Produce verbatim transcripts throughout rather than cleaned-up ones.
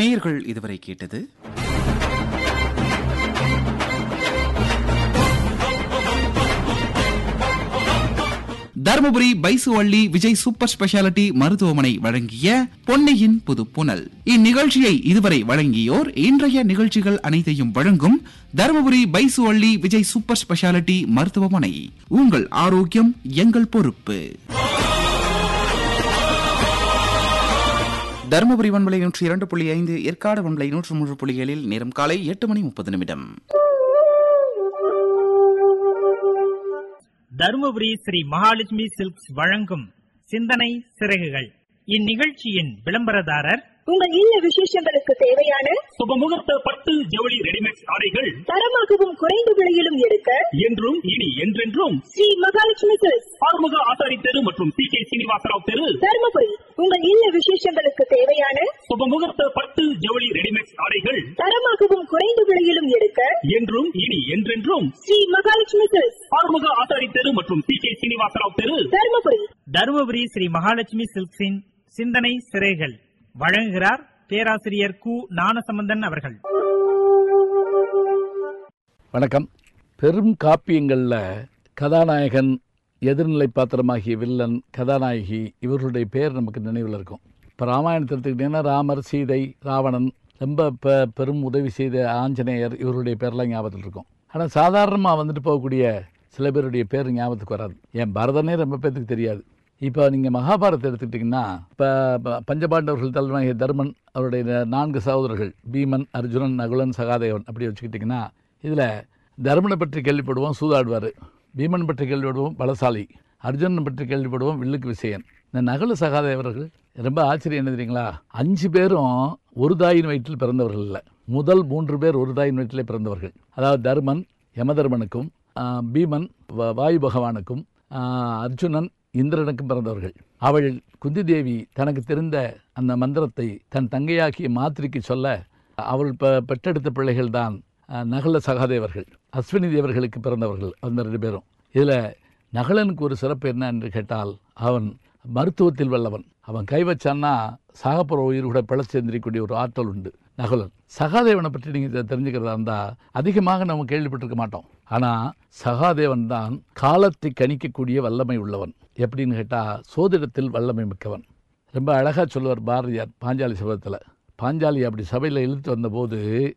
நேயர்கள் இதுவரை கேட்டது தருமபுரி பைசுவள்ளி விஜய் சூப்பர் ஸ்பெஷாலிட்டி மருத்துவமனை வழங்கிய பொன்னியின் புது புனல். இந்நிகழ்ச்சியை இதுவரை வழங்கியோர் இன்றைய நிகழ்ச்சிகள் அனைத்தையும் வழங்கும் தருமபுரி பைசுவள்ளி விஜய் சூப்பர் ஸ்பெஷாலிட்டி மருத்துவமனை. உங்கள் ஆரோக்கியம் எங்கள் பொறுப்பு. தருமபுரி வன்மலை நூற்றி இரண்டு புள்ளி ஐந்து, ஏற்காடு வன்மலை நூற்று மூன்று புள்ளி ஏழில் நேரம் காலை எட்டு மணி முப்பது நிமிடம். தருமபுரி ஸ்ரீ மகாலட்சுமி சில்க்ஸ் வழங்கும் சிந்தனை சிறகுகள். இந்நிகழ்ச்சியின் விளம்பரதாரர் உங்கள் இல்ல விசேஷங்களுக்கு தேவையான சுபமுகூர்த்த பட்டு ஜவுளி ரெடிமேட் ஆடைகள் தரமாகவும் குறைந்த விலையிலும் எடுக்க என்றும் இனி என்றென்றும் ஸ்ரீ மகாலட்சுமி சில்க்ஸ், ஆறுமுக ஆசாரி தெரு மற்றும் சி கே சீனிவாசராவ் தெரு, தருமபுரி. உங்கள் இல்ல விசேஷங்களுக்கு தேவையான சுபமுகூர்த்த பட்டு ஜவுளி ரெடிமேட் ஆடைகள் தரமாகவும் குறைந்த விலையிலும் எடுக்க என்றும் இனி என்றென்றும் ஸ்ரீ மகாலட்சுமி சில்க்ஸ், ஆறுமுக ஆசாரி தெரு மற்றும் சி கே சீனிவாசராவ் தெரு, தருமபுரி. தருமபுரி ஸ்ரீ மகாலட்சுமி சில்க்ஸின் சிந்தனை சிறைகள் வழங்குகிறார் பேராசிரியர் கு ஞானசம்பந்தன் அவர்கள். வணக்கம். பெரும் காப்பியங்களில் கதாநாயகன், எதிர்நிலை பாத்திரமாகிய வில்லன், கதாநாயகி இவர்களுடைய பேர் நமக்கு நினைவில் இருக்கும். இப்போ ராமாயணத்தை எடுத்துக்கிட்டிங்கன்னா ராமர், சீதை, ராவணன், ரொம்ப பெ பெரும் உதவி செய்த ஆஞ்சநேயர் இவருடைய பேர்லாம் ஞாபகத்தில் இருக்கும். ஆனால் சாதாரணமாக வந்துட்டு போகக்கூடிய சில பேருடைய பேர் ஞாபகத்துக்கு வராது. என் பரதனே ரொம்ப பேருக்கு தெரியாது. இப்போ நீங்கள் மகாபாரதத்தை எடுத்துக்கிட்டிங்கன்னா இப்போ பஞ்சபாண்டவர்கள் தலைவனாகிய தர்மன், அவருடைய நான்கு சகோதரர்கள் பீமன், அர்ஜுனன், நகுலன், சகாதேவன் அப்படி வச்சுக்கிட்டிங்கன்னா இதில் தர்மனை பற்றி கேள்விப்படுவோம், சூதாடுவார். பீமன் பற்றி கேள்விப்படுவோம், பலசாலி. அர்ஜுனன் பற்றி கேள்விப்படுவோம், வில்லுக்கு விசயன். இந்த நகுல சகாதேவர்கள் ரொம்ப ஆச்சரியம் என்ன தெரியுங்களா? அஞ்சு பேரும் ஒரு தாயின் வயிற்றில் பிறந்தவர்கள் இல்லை. முதல் மூன்று பேர் ஒரு தாயின் வயிற்றிலே பிறந்தவர்கள். அதாவது தர்மன் யமதர்மனுக்கும், பீமன் வாயு பகவானுக்கும், அர்ஜுனன் இந்திரனுக்கும் பிறந்தவர்கள். அவள் குந்தி தேவி தனக்கு தெரிந்த அந்த மந்திரத்தை தன் தங்கையாக்கிய மாத்திரிக்கு சொல்ல அவள் பெ பெற்றெடுத்த பிள்ளைகள் தான் நகுல சகாதேவர்கள். அஸ்வினி தேவர்களுக்கு பிறந்தவர்கள் அந்த ரெண்டு பேரும். இதில் நகுலனுக்கு ஒரு சிறப்பு என்ன என்று கேட்டால், அவன் மருத்துவத்தில் வல்லவன். அவன் கை வச்சான்னா சாகப்புற உயிர் கூட பிழைச்சி எந்திரிக்கக்கூடிய ஒரு ஆற்றல் உண்டு நகுலன். சகாதேவனை பற்றி நீங்கள் தெரிஞ்சுக்கிறதா இருந்தால் அதிகமாக நம்ம கேள்விப்பட்டிருக்க மாட்டோம். ஆனால் சகாதேவன் தான் காலத்தை கணிக்கக்கூடிய வல்லமை உள்ளவன். எப்படின்னு கேட்டால் சோதிடத்தில் வல்லமை மிக்கவன். ரொம்ப அழகாக சொல்லுவார் பாரதியார் பாஞ்சாலி சபதத்தில். பாஞ்சாலி அப்படி சபையில் இழுத்து வந்தபோது,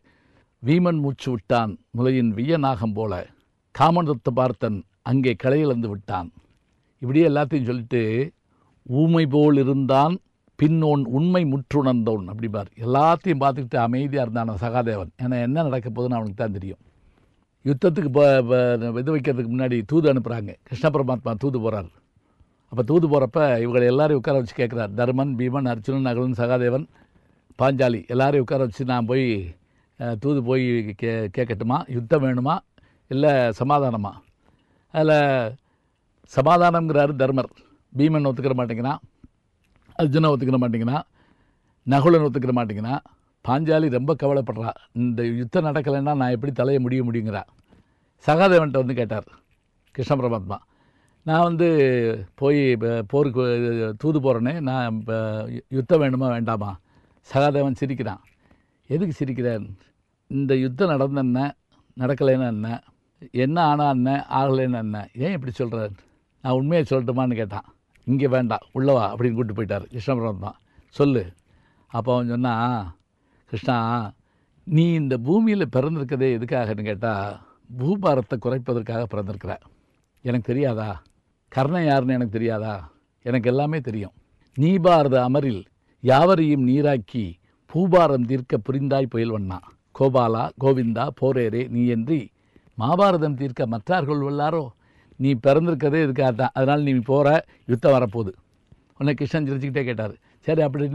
வீமன் மூச்சு விட்டான் முலையின் வியநாகம் போல, காமனத்தை பார்த்தன் அங்கே களையிழந்து விட்டான். இப்படியே எல்லாத்தையும் சொல்லிட்டு, ஊமை போல் இருந்தான் பின்னோன் உண்மை முற்றுணர்ந்தோன் அப்படிப்பார். எல்லாத்தையும் பார்த்துக்கிட்டு அமைதியாக இருந்தான் சகாதேவன். ஏன்னா என்ன நடக்க போகுதுன்னு அவனுக்கு தான் தெரியும். யுத்தத்துக்கு இது வைக்கிறதுக்கு முன்னாடி தூது அனுப்புகிறாங்க. கிருஷ்ண பரமாத்மா தூது போகிறார். அப்போ தூது போகிறப்ப இவங்களை எல்லாரையும் உட்கார வச்சு கேட்குறார். தர்மன், பீமன், அர்ஜுனன், நகுலன், சகாதேவன், பாஞ்சாலி எல்லாரையும் உட்கார வச்சு, நான் போய் தூது போய் கே கேட்கட்டுமா யுத்தம் வேணுமா இல்லை சமாதானமா? அதில் சமாதானங்கிறாரு தர்மர். பீமன் ஒத்துக்கிற மாட்டேங்கிறான், அர்ஜுனன் ஒத்துக்கிற மாட்டேங்கிறான், நகுலன் ஒத்துக்கிற மாட்டேங்கிறான். பாஞ்சாலி ரொம்ப கவலைப்படுறா. இந்த யுத்தம் நடக்கலைன்னா நான் எப்படி தலையை முடிய முடியுங்கிறா. சகாதேவன்கிட்ட வந்து கேட்டார் கிருஷ்ண பரமாத்மா, நான் வந்து போய் போருக்கு தூது போகிறேனே, நான் இப்போ யுத்தம் வேணுமா வேண்டாமா? சகாதேவன் சிரிக்கிறான். எதுக்கு சிரிக்கிறேன்? இந்த யுத்தம் நடந்தென்ன, நடக்கலைன்னா என்ன, என்ன ஆனால் என்ன, ஆகலைன்னு என்ன, ஏன் இப்படி சொல்கிறேன்? நான் உண்மையை சொல்லட்டுமான்னு கேட்டான். இங்கே வேண்டாம், உள்ளவா அப்படின்னு கூப்பிட்டு போயிட்டார் கிருஷ்ண பரமாத்மா. சொல்லு. அப்போ அவன் சொன்னான், கிருஷ்ணா, நீ இந்த பூமியில் பிறந்திருக்கதே எதுக்காகன்னு கேட்டால் பூபாரத்தை குறைப்பதற்காக பிறந்திருக்கிற. எனக்கு தெரியாதா? கர்ணன் யாருன்னு எனக்கு தெரியாதா? எனக்கு எல்லாமே தெரியும். நீ பாரத அமரில் யாவரையும் நீராக்கி பூபாரம் தீர்க்க புரிந்தாய் புயல்வண்ணா. கோபாலா கோவிந்தா போரேரே நீ என்று மாபாரதம் தீர்க்க மற்றார்கள் உள்ளாரோ. நீ பிறந்திருக்கதே இதுக்காக தான். அதனால் நீ போகிற, யுத்தம் வரப்போகுது. உன்னை கிருஷ்ணன் சிரிச்சுக்கிட்டே கேட்டார். சரி அப்படின்னா